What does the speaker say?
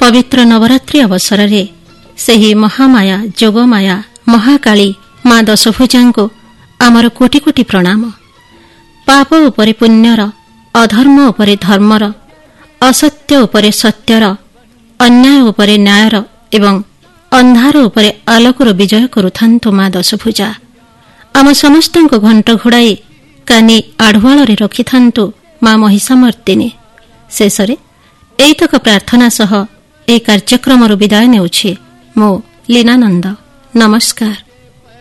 पवित्र नवरात्रि अवसर रे सेही महामाया जोगमाया महाकाली माँ दशभुजा को आमर कोटि कोटि प्रणाम। पाप उपरे पुण्यर, अधर्म उपरे धर्मर, असत्य उपरे सत्यर, अन्याय उपरे न्यायर एवं अंधार उपरे आलोकर विजय करुथांतु माँ दशभुजा। आम समस्त घंट घोड़ाई कानी आढ़ुआल रखि थांतु माँ महिषामर्दिनी। शेषरे एतक प्रार्थना सह ए कार्यक्रम विदाय नेउछि मो लीनानंद। नमस्कार।